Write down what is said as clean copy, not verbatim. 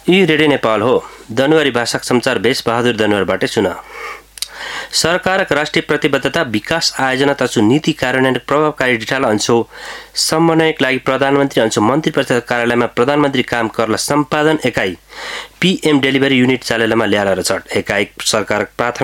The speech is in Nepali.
यी रेडियो नेपाल हो। दनुवारी भाषाक समाचार भेष बहादुर दनुवारबाटै सुन। सरकारक राष्ट्रिय प्रतिबद्धता विकास आयोजना तथा नीति कार्यान्वयन प्रभावकारी डिठाला अंशो समन्वयक लागि प्रधानमन्त्री अंशो मन्त्री परिषद कार्यालयमा प्रधानमन्त्री काम करला सम्पादन एकाइ पीएम डेलिभरी युनिट चालेलामा ल्याएर छ। एकाइ सरकारक प्राथमिक